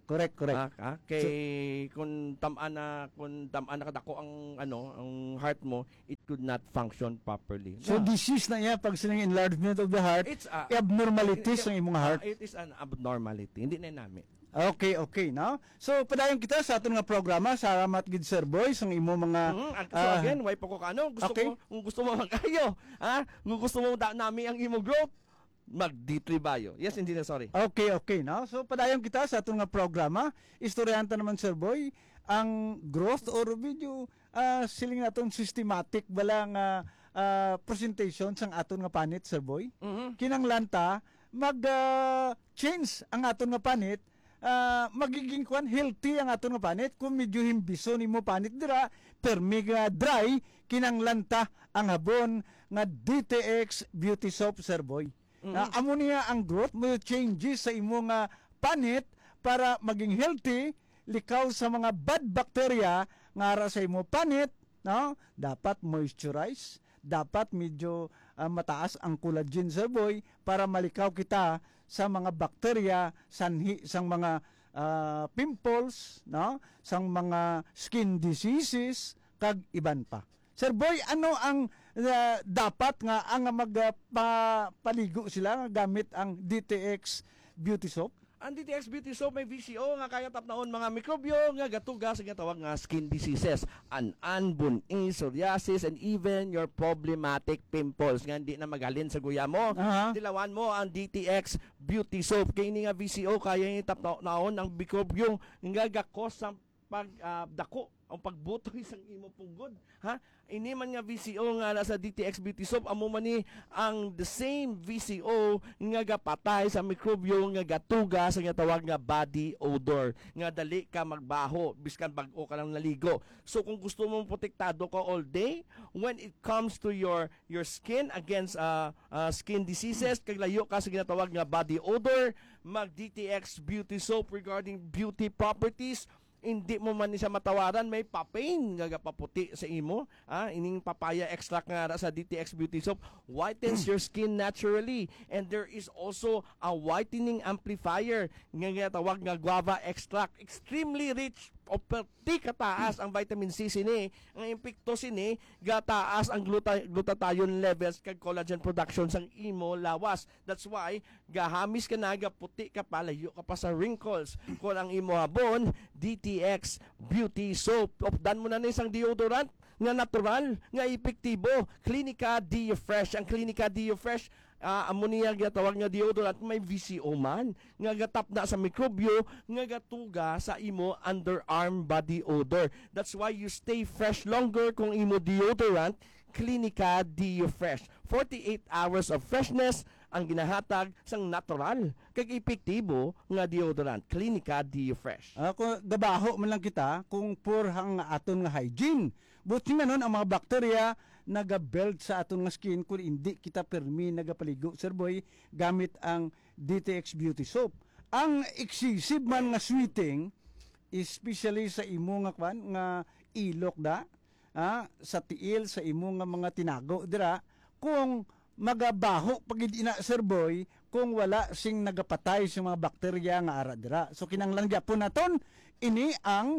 Correct, correct. Ah, ah, kay kung tamaan na kung tamaan na kadako ang ano, ang heart mo, it could not function properly. So Na- disease na iya pag silang enlargement of the heart, It's a- abnormalities ng imong heart. Ah, it is an abnormality. Hindi na namin. Okay, okay, no? So, padayon kita sa aton nga programa. Salamat gid Sir Boy sa imo mga Mm, so ah, again, why po ko kano? Gusto okay. ko, kung gusto mo magayo, ha? Kung gusto mo da nami ang imo growth, mag D three Bio. Yes, engineer, sorry. Okay, okay, no? So, padayon kita sa aton nga programa. Istoryahan ta naman Sir Boy ang growth or video ah, siling naton systematic bala nga ah, presentation sang aton nga panit Sir Boy. Mhm. Kinanglan ta mag ah, change ang aton nga panit. Uh, magiging kwan healthy ang aton nga panit kung medyo himbison nimo panit dira permi nga dry kinanglanta ang habon nga D T X Beauty Soap Sir Boy. Mhm. Na amo niya ang growth mo changes sa imo nga panit para maging healthy likaw sa mga bad bacteria nga ara sa imo panit, no? Dapat moisturize, dapat medyo uh, mataas ang collagen Sir Boy para malikaw kita sa mga bakterya, sanhi sang mga uh, pimples, no? Sang mga skin diseases kag iban pa. Sir Boy, ano ang uh, dapat nga ang magpaligo uh, sila nga gamit ang D T X Beauty Soap? Ang D T X Beauty Soap may V C O nga kaya tapnaon mga mikrobyo nga gatuga sa ginatawag nga skin diseases, an-an, bun-i, psoriasis, and even your problematic pimples nga hindi na magalin sa guya mo. Uh-huh. Dilawan mo ang D T X Beauty Soap. Kaya ini nga V C O kaya ni tapnaon ang mikrobyo nga gakos sa pag uh, dako ang pagbutoy sang imo punggod, ha? Ini man nga V C O nga nasa D T X Beauty Soap amo man ni ang the same V C O nga gapatay sa mikrobyo nga gatuga sa nga tawag nga body odor nga dali ka magbaho biskan bag-o ka lang naligo. So kung gusto mong protektado ka all day when it comes to your your skin against uh, uh, skin diseases kag layo ka sa ginatawag nga body odor, mag D T X Beauty Soap regarding beauty properties. Hindi mo man ni siya matawaran, may papain nga gapaputi sa imo, ah ining papaya extract nga sa D T X Beauty Soap whitens your skin naturally, and there is also a whitening amplifier nga ginatawag nga guava extract, extremely rich o perti kataas ang vitamin C sini, ang impekto sini gataas ang gluta, glutathione levels kag collagen production sang imo lawas. That's why gahamis ka na gaputi ka pa, layo ka pa sa wrinkles kung ang imo habon D T X Beauty Soap. Opdan mo na ni isang deodorant nga natural, nga epektibo, Clinica Deo Fresh. Ang Clinica Deo Fresh uh, amo niya gatawag nga deodorant may V C O man nga gatap na sa mikrobyo nga gatuga sa imo underarm body odor. That's why you stay fresh longer kung imo deodorant Clinica Deo Fresh. forty-eight hours of freshness ang ginahatag sang natural kag epektibo nga deodorant Clinica Deo Fresh. Ako gabaho man lang kita kung pur hang aton nga hygiene. Buti nga nun ang mga bakterya naga-build sa aton nga skin kung hindi kita permi nagapaligo Sir Boy gamit ang D T X Beauty Soap. Ang excessive man nga sweating, especially sa imo nga kwan nga ilok da, ah, sa tiil sa imo nga mga tinago dira, kung magabaho pagid ina Sir Boy kung wala sing nagapatay sa mga bakterya nga ara dira. So kinanglan gyapon naton ini ang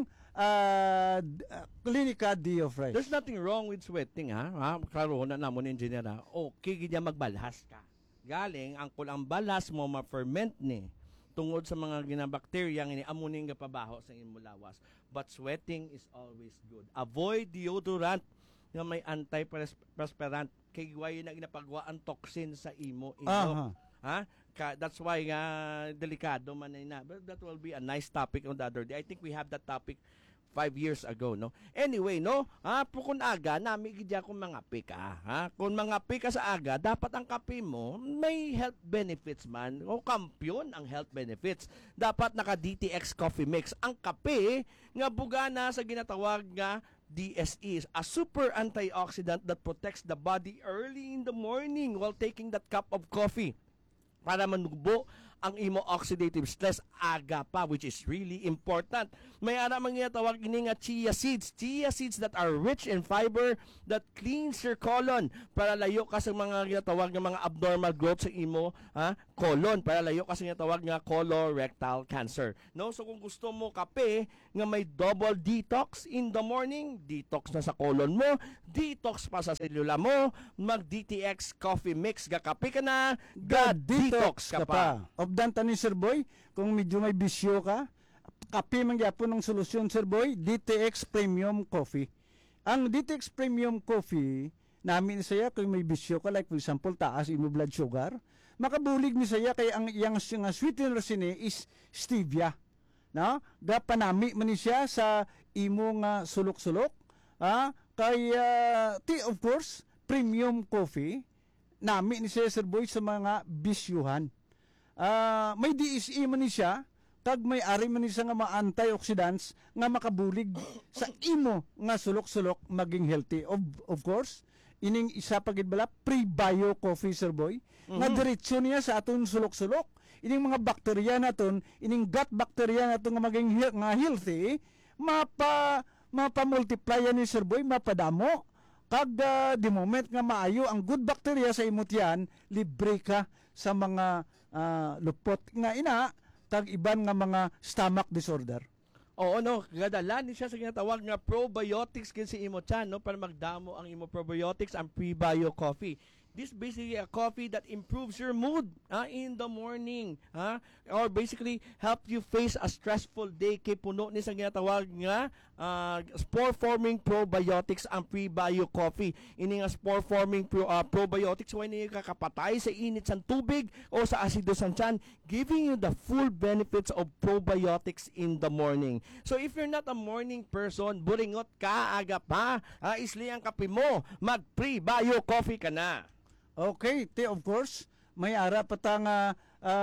uh, Clinica Deo Fresh. There's nothing wrong with sweating, ha? ha? Klaro na namon engineer, ha? Okay gid magbalhas ka. Galing ang kulang balas mo ma-ferment ni tungod sa mga ginabakterya nga ni amuning gapabaho sa imong lawas. But sweating is always good. Avoid deodorant nga may anti-perspirant kay way na ginapagwaan toxin sa imo ilok. Ha? Ka, that's why nga delikado man na. But that will be a nice topic on the other day. I think we have that topic five years ago, no? Anyway, no? Ha, pukon aga nami gid akong mga pika, ha? Kung mga pika sa aga, dapat ang kape mo may health benefits man. O kampiyon ang health benefits. Dapat naka D T X Coffee Mix. Ang kape nga bugana sa ginatawag nga D S E, a super antioxidant that protects the body early in the morning while taking that cup of coffee para manubo ang imo oxidative stress aga pa, which is really important. May ara man ginatawag ini nga chia seeds. Chia seeds that are rich in fiber that cleans your colon para layo ka sa mga ginatawag nga mga abnormal growth sa imo ha, colon, para layo ka sa ginatawag nga colorectal cancer. No, so kung gusto mo kape nga may double detox in the morning, detox na sa colon mo, detox pa sa selula mo, mag D T X coffee mix ga kape ka na, ga detox ka pa. Obdan tani Sir Boy, kung medyo may bisyo ka, kape man gyapon ng solusyon Sir Boy, D T X Premium Coffee. Ang D T X Premium Coffee, namin saya kung may bisyo ka, like for example, taas imo blood sugar, makabulig ni saya kay ang iyang nga sweetener sini is stevia. No? Ga panami man ni siya sa imo nga sulok-sulok. Ah, kay uh, tea of course, premium coffee, nami ni siya Sir Boy sa mga bisyuhan. Ah, may D S E man ni siya, kag may ari man ni siya nga mga antioxidants nga makabulig sa imo nga sulok-sulok maging healthy. Of, of course, ining isa pa gid bala pre-bio coffee Sir Boy, mm-hmm. nga diretso niya sa aton sulok-sulok. Ining mga bakterya naton, ining gut bakterya naton nga maging he- nga healthy, mapa mapa-multiply ni Sir Boy, mapadamo. Kag uh, di moment nga maayo ang good bacteria sa imot yan, libre ka sa mga uh, lupot nga ina, kag iban nga mga stomach disorder. Oo, no, gadalan ni siya sa ginatawag nga probiotics kin si imo chan, no, para magdamo ang imo probiotics ang pre-bio coffee. This basically a coffee that improves your mood uh, in the morning, ha? Or basically help you face a stressful day kay puno ni sa ginatawag nga uh, spore-forming probiotics ang pre-bio coffee. Ini nga spore-forming pro, uh, probiotics when ni kakapatay sa init sa tubig o sa asido sa tiyan, giving you the full benefits of probiotics in the morning. So if you're not a morning person, buringot ka aga pa, uh, isli ang kape mo, mag pre-bio coffee ka na. Okay, te of course, may ara pa ta nga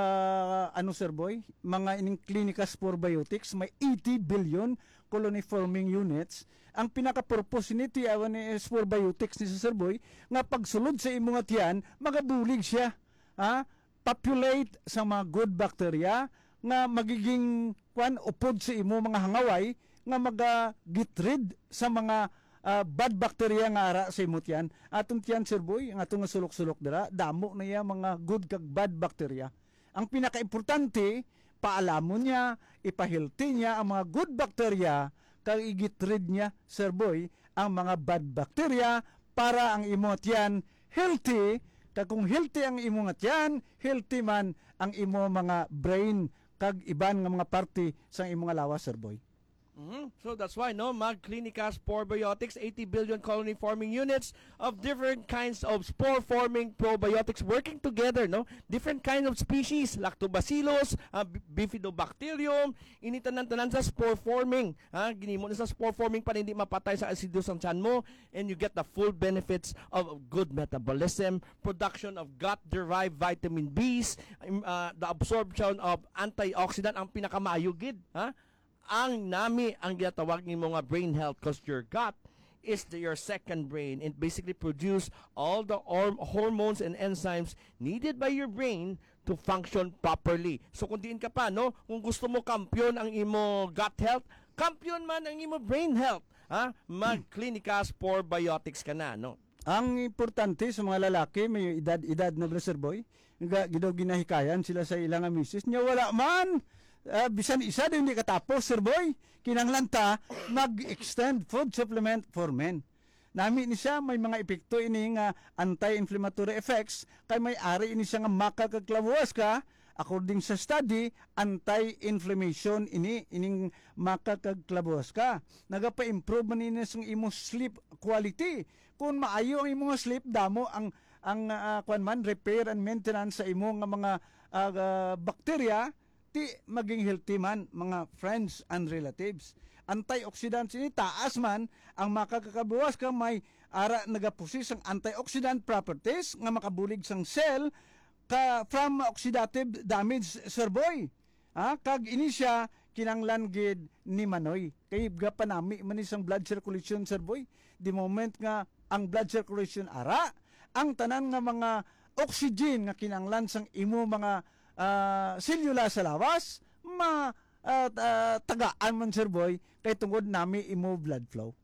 uh, ano Sir Boy, mga ining klinika for biotics, may eighty billion colony forming units. Ang pinaka-purpose nito awan ni spore biotics ni Sir Boy, nga pagsulod sa imo nga tiyan, magabulig siya. Ha? Populate sa mga good bacteria nga magiging kwan upod sa imo mga hangaway nga maga-get rid sa mga Uh, bad bacteria nga ara sa imot yan. Atong tiyan Sir Boy, ang atong sulok-sulok dira, damo na ya mga good kag bad bacteria. Ang pinaka-importante, paalamon niya, ipa-healthy niya ang mga good bacteria, kag i-get rid niya Sir Boy ang mga bad bacteria para ang imot yan healthy. Kag kung healthy ang imo nga tiyan, healthy man ang imo mga brain kag iban nga mga parte sa imo nga lawas Sir Boy. Mm-hmm. So that's why, no, Mag Clinica Spore Biotics, eighty billion colony forming units of different kinds of spore forming probiotics working together, no? Different kind of species, Lactobacillus, uh, Bifidobacterium, initanan-tanan sa spore forming. Ha? Ginimo na sa spore forming para hindi mapatay sa acidus ang tiyan mo, and you get the full benefits of good metabolism, production of gut-derived vitamin B's, uh, the absorption of antioxidant, ang pinakamayugid, ha? Ang nami ang ginatawag ni mga brain health, because your gut is the, your second brain. It basically produce all the or- hormones and enzymes needed by your brain to function properly. So kung diin ka pa, no, kung gusto mo kampiyon ang imo gut health, kampiyon man ang imo brain health, ha? Mag Clinica Spore Biotics ka na, no? Ang importante sa mga lalaki, may edad-edad na Sir Boy, gidaw ginahikayan sila sa ilang misis niya, wala man. Uh, bisan isa din hindi katapos Sir Boy, kinanglan ta mag-extend food supplement for men. Nami ni siya may mga epekto ini nga anti-inflammatory effects, kay may ari ini siya nga makakaglawas ka. According sa study, anti-inflammation ini ining makakaglawas ka. Nagapa-improve man ini sa imo sleep quality. Kung maayo ang imo sleep, damo ang ang uh, kwan man repair and maintenance sa imo nga mga uh, uh, bacteria, ti maging healthy man mga friends and relatives. Antioxidants ini taas man ang makakakabuwas ka may ara nagapusis ang antioxidant properties nga makabulig sang cell ka from oxidative damage Sir Boy. Ha? Kag ini siya kinanglan gid ni Manoy. Kay ga panami man isang blood circulation Sir Boy. The moment nga ang blood circulation ara, ang tanan nga mga oxygen nga kinanglan sang imo mga ah, silula sa lawas, ma ah, ah, tagaan man Sir Boy kay tungod nami imo blood flow.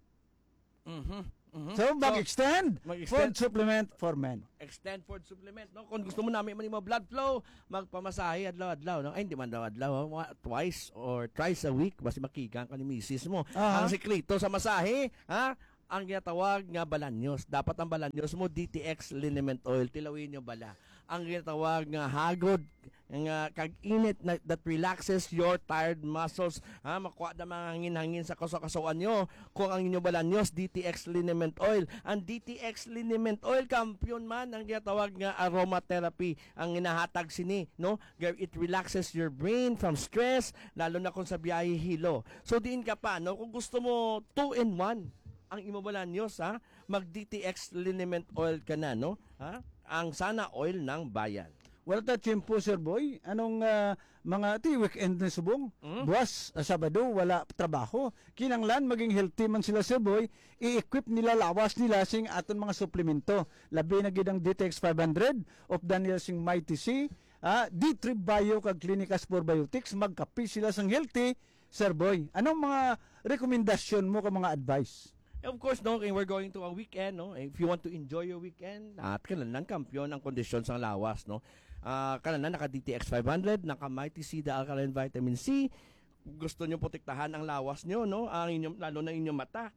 Mhm. Mhm. So mag-extend mag-extend. food supplement for men. Extend food supplement, no? Kung gusto mo namin man mo blood flow, magpamasahe adlaw-adlaw, no? Ay, hindi man daw adlaw, oh. Mga twice or thrice a week basi makigang ka ni misis mo. Aha. Ang sikreto sa masahe, ha? Ang ginatawag nga balanyos. Dapat ang balanyos mo D T X liniment oil, tilawin nyo bala. Ang ginatawag nga hagod, nga kag-init na, that relaxes your tired muscles. Ha, makuha na mga hangin-hangin sa kasukasuan nyo. Kung ang inyong balanyos, D T X liniment oil. Ang D T X liniment oil, kampiyon man ang ginatawag nga aromatherapy. Ang inahatag sini, no? It relaxes your brain from stress, lalo na kung sa biyahe hilo. So diin ka pa, no? Kung gusto mo two in one, ang imo balanyos, ha? Mag D T X liniment oil ka na, no? Ha? Ang sana oil ng bayan. Wala ta tiyempo Sir Boy. Anong ah, mga ti weekend na subong? Mm. Buwas, ah, Sabado wala trabaho. Kinanglan maging healthy man sila Sir Boy, i-equip nila lawas nila sing aton mga suplemento. Labi na gid ang D T X five hundred of Daniel sing Mighty C, ah, D three Bio kag Clinicas for Biotics, magkapi sila sang healthy Sir Boy. Anong mga rekomendasyon mo ka mga advice? Of course, no, we're going to a weekend, no? If you want to enjoy your weekend, at kailangan kampiyon ang kondisyon sa lawas, no? Uh, kailangan naka D T X five hundred, naka Mighty C, the alkaline vitamin C. Gusto nyo protektahan ang lawas nyo, no? Ang inyong, lalo na inyong mata.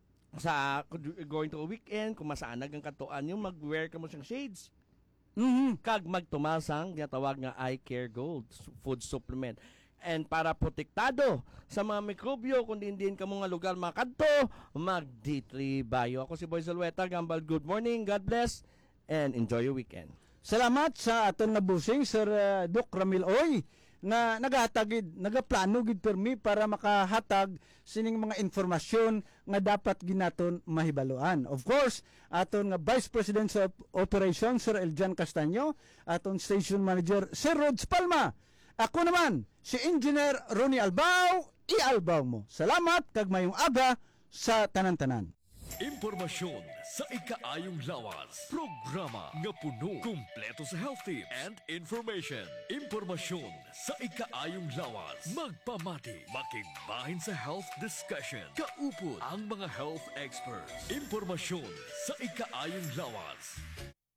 Sa going to a weekend, kung masanag ang katuan nyo, mag-wear ka mo siyang shades. Mm-hmm. Kag magtumasang, ginatawag nga Eye Care Gold food supplement. And para protektado sa mga mikrobyo, kung din ka mga lugar makadto, mag D three Bio. Ako si Boy Zalweta, Gambal, good morning, God bless, and enjoy your weekend. Salamat sa aton nabusing Sir uh, Doc Ramil Oy na nagahatagid, nagaplano gid permi para makahatag sining mga informasyon nga dapat ginaton mahibaluan. Of course, aton nga Vice President sa Operations Sir Eljan Castaño, aton Station Manager Sir Rods Palma. Ako naman, si Engineer Ronnie Albao, i-albaw mo. Salamat, kag mayong aga sa tanan-tanan. Impormasyon sa ikaayong lawas. Programa nga puno, kumpleto sa health tips and information. Impormasyon sa ikaayong lawas. Magpamati, makigbahin sa health discussion. Kaupod ang mga health experts. Impormasyon sa ikaayong lawas.